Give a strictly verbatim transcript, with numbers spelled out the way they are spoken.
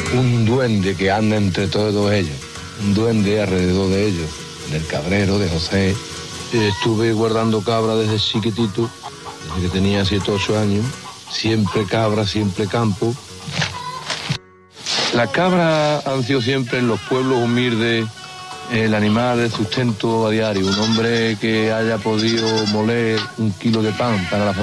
un duende que anda entre todos ellos, un duende alrededor de ellos, del cabrero, de José. Estuve guardando cabra desde chiquitito, desde que tenía siete o ocho años, siempre cabra, siempre campo. Las cabras han sido siempre en los pueblos humildes el animal de sustento a diario, un hombre que haya podido moler un kilo de pan para la familia.